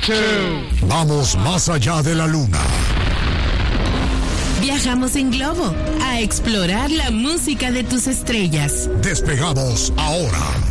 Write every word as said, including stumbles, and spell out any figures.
two. Vamos más allá de la luna. Viajamos en globo a explorar la música de tus estrellas. Despegamos ahora.